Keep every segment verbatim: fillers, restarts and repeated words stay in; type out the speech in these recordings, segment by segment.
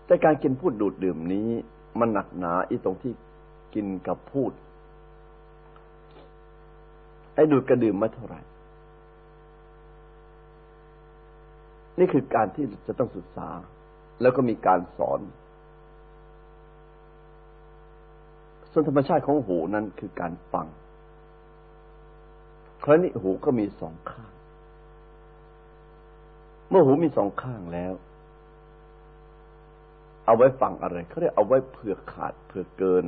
แต่การกินพูดดูดดื่มนี้มันหนักหนาอีตรงที่กินกับพูดไอ้ดูดกระดื่มไม่เท่าไหร่นี่คือการที่จะต้องศึกษาแล้วก็มีการสอนส่วนธรรมชาติของหูนั้นคือการฟังคราวนี้หูก็มีสองข้างเมื่อหูมีสองข้างแล้วเอาไว้ฟังอะไรเขาเรียกเอาไว้เผื่อขาดเผื่อเกิน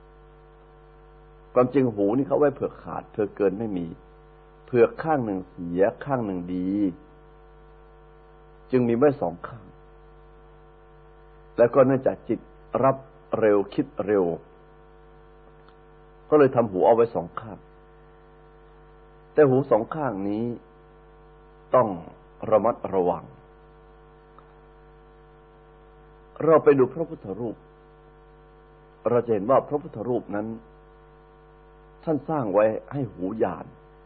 ความจริงหูนี่เขาไว้เผื่อขาดเผื่อเกินไม่มีเผื่อข้างหนึ่งเสียข้างหนึ่งดีจึงมีไว้สองข้างแล้วก็เนื่องจากจิตรับเร็วคิดเร็วก็เลยทำหูเอาไว้สองข้างแต่หูสองข้างนี้ต้องระมัดระวังเราไปดูพระพุทธรูปเราจะเห็นว่าพระพุทธรูปนั้นท่านสร้างไว้ให้หูยาน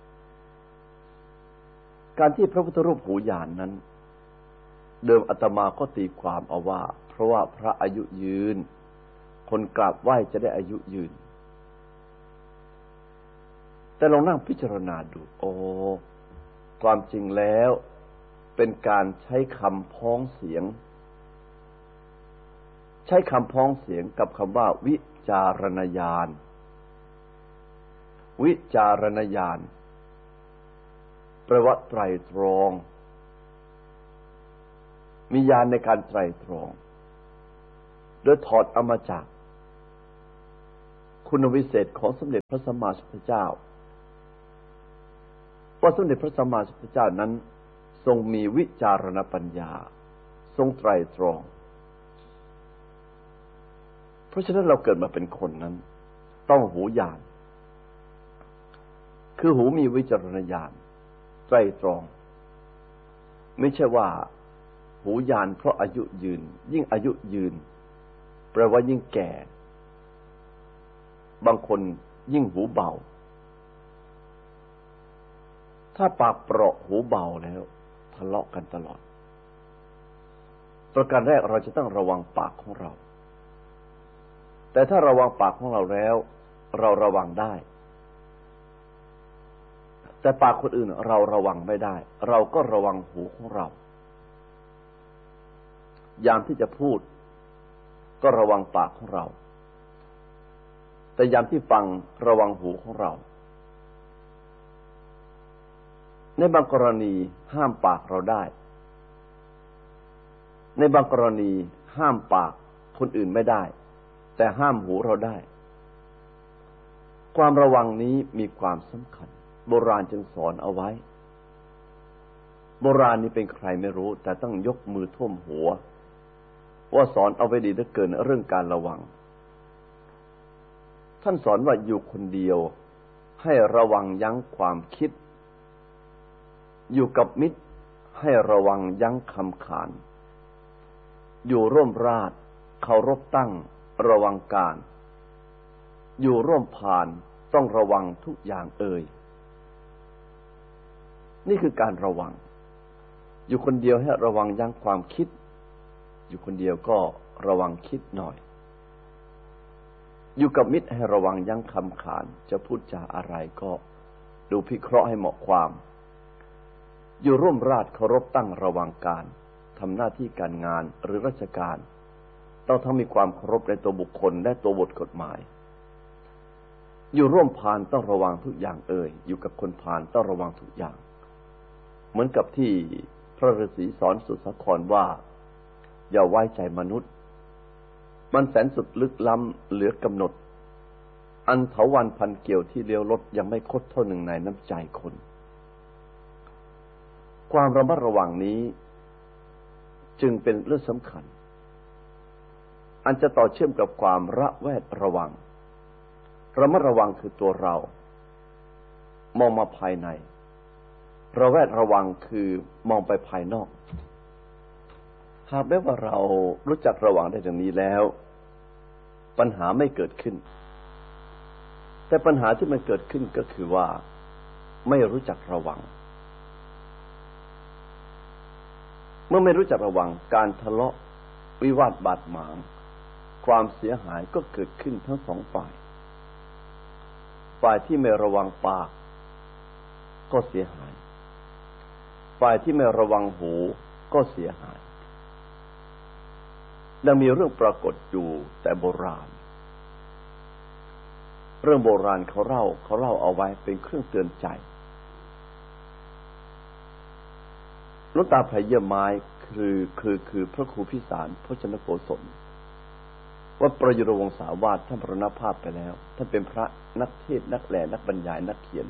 การที่พระพุทธรูปหูยานนั้นเดิมอาตมาก็ตีความเอาว่าเพราะว่าพระอายุยืนคนกราบไหว้จะได้อายุยืนแต่ลองนั่งพิจารณาดูโอ้ความจริงแล้วเป็นการใช้คำพ้องเสียงใช้คำพ้องเสียงกับคำว่าวิจารณญาณวิจารณญาณแปลว่าไตรตรองมีญาณในการไตรตรองโดยถอดเอามาจากคุณวิเศษของสมเด็จพระสัมมาสัมพุทธเจ้าว่าสมเด็จพระสัมมาสัมพุทธเจ้านั้นทรงมีวิจารณปัญญาทรงไตรตรองเพราะฉะนั้นเราเกิดมาเป็นคนนั้นต้องหูญาณคือหูมีวิจารณญาณไตรตรองไม่ใช่ว่าหูญาณเพราะอายุยืนยิ่งอายุยืนแปลว่ายิ่งแก่บางคนยิ่งหูเบาถ้าปากเปราะหูเบาแล้วทะเลาะกันตลอดประการแรกเราจะต้องระวังปากของเราแต่ถ้าระวังปากของเราแล้วเราระวังได้แต่ปากคนอื่นเราระวังไม่ได้เราก็ระวังหูของเรายามที่จะพูดก็ระวังปากของเราแต่ยามที่ฟังระวังหูของเราในบางกรณีห้ามปากเราได้ในบางกรณีห้ามปากคนอื่นไม่ได้แต่ห้ามหูเราได้ความระวังนี้มีความสำคัญโบราณจึงสอนเอาไว้โบราณนี้เป็นใครไม่รู้แต่ต้องยกมือท่วมหัวว่าสอนเอาไว้ดีเหลือเกินเรื่องการระวังท่านสอนว่าอยู่คนเดียวให้ระวังยั้งความคิดอยู่กับมิตรให้ระวังยั้งคำขานอยู่ร่วมราษฎร์เคารพตั้งระวังการอยู่ร่วมผ่านต้องระวังทุกอย่างเอ่ยนี่คือการระวังอยู่คนเดียวให้ระวังยั้งความคิดอยู่คนเดียวก็ระวังคิดหน่อยอยู่กับมิตรให้ระวังยั้งคำขานจะพูดจาอะไรก็ดูพิเคราะห์ให้เหมาะความอยู่ร่วมราษฎร์เคารพตั้งระวังการทำหน้าที่การงานหรือราชการต้องทั้งมีความเคารพในตัวบุคคลและตัวบทกฎหมายอยู่ร่วมพานต้องระวังทุกอย่างเอ่ยอยู่กับคนพานต้องระวังทุกอย่างเหมือนกับที่พระฤาษีสอนสุสาครว่าอย่าไว้ใจมนุษย์มันแสนสุดลึกล้ำเหลือกำหนดอันเถาวัลย์พันเกี่ยวที่เลี้ยวรถยังไม่คดเท่าหนึ่งในน้ำใจคนความระมัดระวังนี้จึงเป็นเรื่องสำคัญอันจะต่อเชื่อมกับความระแวดระวังระมัดระวังคือตัวเรามองมาภายในระแวดระวังคือมองไปภายนอกหากแม้ว่าเรารู้จักระวังได้ดังนี้แล้วปัญหาไม่เกิดขึ้นแต่ปัญหาที่มันเกิดขึ้นก็คือว่าไม่รู้จักระวังเมื่อไม่รู้จักระวังการทะเลาะวิวาทบาดหมางความเสียหายก็เกิดขึ้นทั้งสองฝ่ายฝ่ายที่ไม่ระวังปากก็เสียหายฝ่ายที่ไม่ระวังหูก็เสียหายดังมีเรื่องปรากฏอยู่แต่โบราณเรื่องโบราณเขาเล่าเขาเล่าเอาไว้เป็นเครื่องเตือนใจหลวงตาไผ่เยี่ยมไม้คือคือคือพระครูพิสารพจนโกศลวัดประยุรวงศาวาสท่านมรณภาพไปแล้วท่านเป็นพระนักเทศน์นักแปลนักบรรยายนักเขียน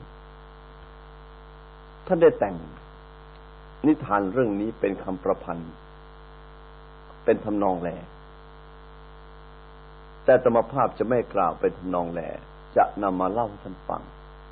ท่านได้แต่งนิทานเรื่องนี้เป็นคำประพันธ์เป็นทำนองแลแต่ธรรมภาพจะไม่กล่าวเป็นทำนองแลจะนำมาเล่าให้ท่านฟัง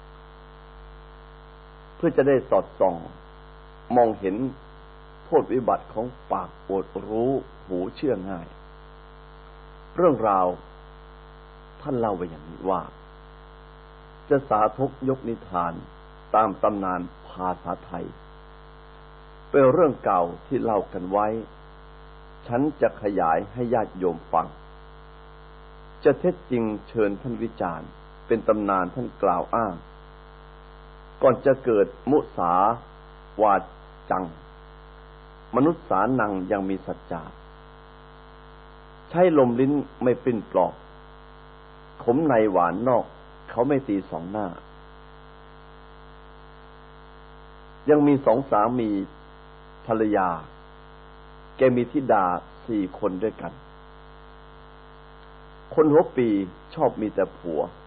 เพื่อจะได้สอดส่องมองเห็นโทษวิบัติของปากอดรู้หูเชื่อง่ายเรื่องราวท่านเล่าไว้อย่างนี้ว่าจะสาธกยกนิทานตามตำนานภาษาไทยเป็นเรื่องเก่าที่เล่ากันไว้ฉันจะขยายให้ญาติโยมฟังจะเท็จจริงเชิญท่านวิจารณ์เป็นตำนานท่านกล่าวอ้างก่อนจะเกิดมุสาวาจังมนุษย์สานังยังมีสัจจะใช้ลมลิ้นไม่ปิ้นปลอกขมในหวานนอกเขาไม่ตีสองหน้ายังมีสองสามีภรรยาแกมีธิดาสี่คนด้วยกันคนหัวปีชอบมีแต่ผัว